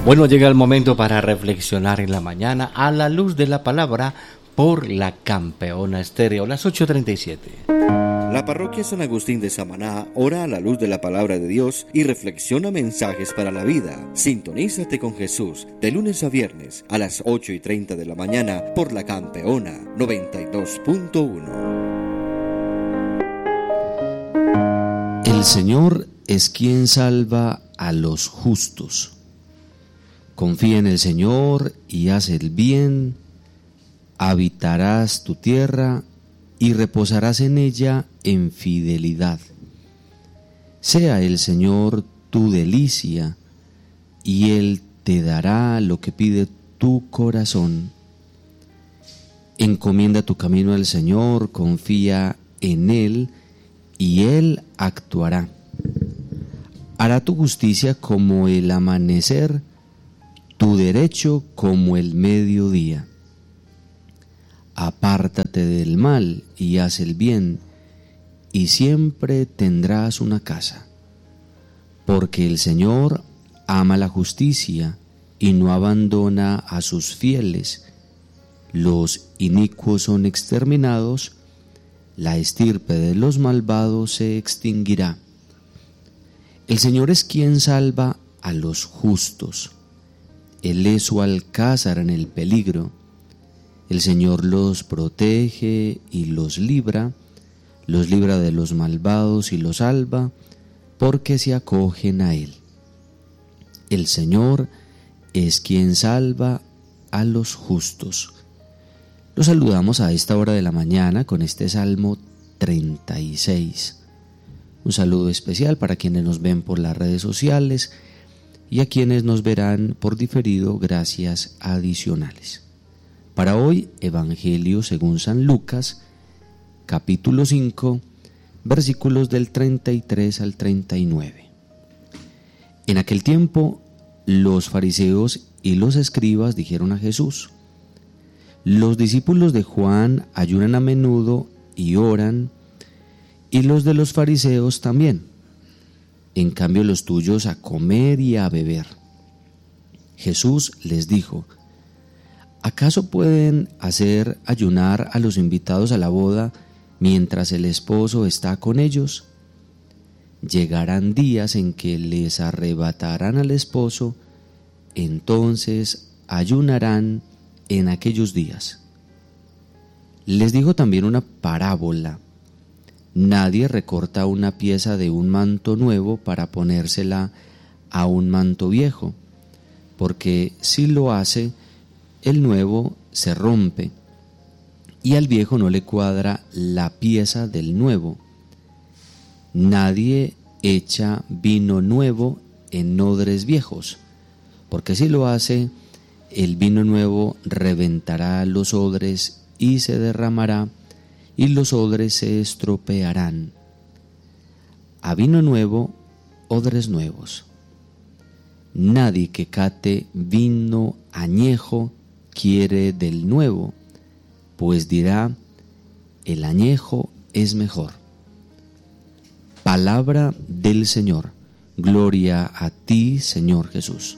Bueno, llega el momento para reflexionar en la mañana a la luz de la palabra por la Campeona Estéreo, las 8:37. La parroquia San Agustín de Samaná ora a la luz de la palabra de Dios y reflexiona mensajes para la vida. Sintonízate con Jesús de lunes a viernes a las 8:30 de la mañana por la Campeona 92.1. El Señor es quien salva a los justos. Confía en el Señor y haz el bien, habitarás tu tierra y reposarás en ella en fidelidad. Sea el Señor tu delicia, y Él te dará lo que pide tu corazón. Encomienda tu camino al Señor, confía en Él, y Él actuará. Hará tu justicia como el amanecer, tu derecho como el mediodía. Apártate del mal y haz el bien, y siempre tendrás una casa. Porque el Señor ama la justicia y no abandona a sus fieles. Los inicuos son exterminados, la estirpe de los malvados se extinguirá. El Señor es quien salva a los justos. Él es su alcázar en el peligro. El Señor los protege y los libra de los malvados y los salva, porque se acogen a Él. El Señor es quien salva a los justos. Los saludamos a esta hora de la mañana con este Salmo 36. Un saludo especial para quienes nos ven por las redes sociales y a quienes nos verán por diferido, gracias adicionales. Para hoy, Evangelio según San Lucas, capítulo 5, versículos del 33 al 39. En aquel tiempo, los fariseos y los escribas dijeron a Jesús: los discípulos de Juan ayunan a menudo y oran, y los de los fariseos también. En cambio, los tuyos a comer y a beber. Jesús les dijo: ¿acaso pueden hacer ayunar a los invitados a la boda mientras el esposo está con ellos? Llegarán días en que les arrebatarán al esposo, entonces ayunarán en aquellos días. Les dijo también una parábola: nadie recorta una pieza de un manto nuevo para ponérsela a un manto viejo, porque si lo hace, el nuevo se rompe, y al viejo no le cuadra la pieza del nuevo. Nadie echa vino nuevo en odres viejos, porque si lo hace, el vino nuevo reventará los odres y se derramará, y los odres se estropearán. A vino nuevo, odres nuevos. Nadie que cate vino añejo quiere del nuevo, pues dirá: el añejo es mejor. Palabra del Señor. Gloria a ti, Señor Jesús.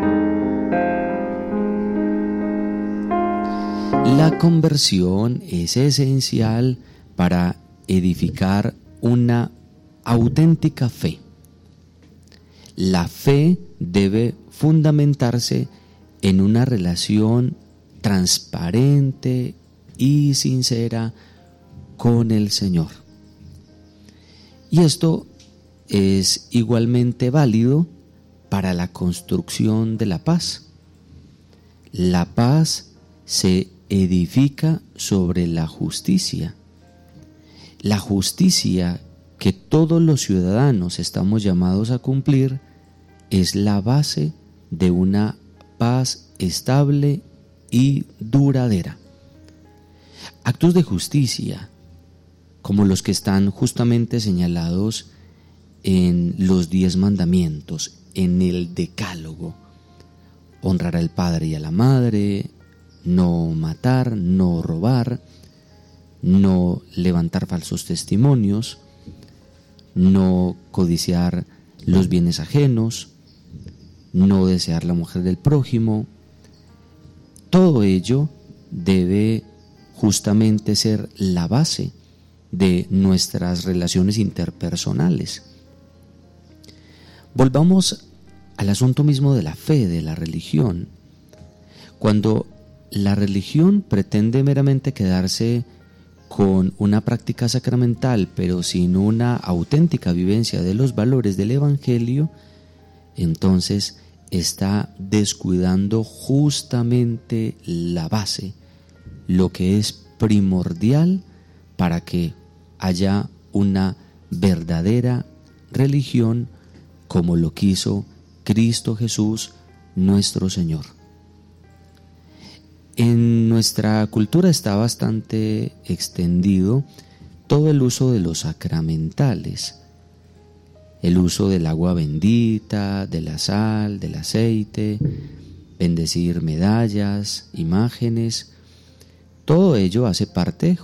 La conversión es esencial para edificar una auténtica fe. La fe debe fundamentarse en una relación transparente y sincera con el Señor. Y esto es igualmente válido para la construcción de la paz. La paz se edifica sobre la justicia. La justicia que todos los ciudadanos estamos llamados a cumplir es la base de una paz estable y duradera. Actos de justicia, como los que están justamente señalados en los 10 mandamientos, en el Decálogo: honrar al padre y a la madre, no matar, no robar, no levantar falsos testimonios, no codiciar los bienes ajenos, no desear la mujer del prójimo. Todo ello debe justamente ser la base de nuestras relaciones interpersonales. Volvamos al asunto mismo de la fe, de la religión. Cuando la religión pretende meramente quedarse con una práctica sacramental, pero sin una auténtica vivencia de los valores del Evangelio, entonces está descuidando justamente la base, lo que es primordial para que haya una verdadera religión como lo quiso Cristo Jesús, nuestro Señor. En nuestra cultura está bastante extendido todo el uso de los sacramentales, el uso del agua bendita, de la sal, del aceite, bendecir medallas, imágenes. Todo ello hace parte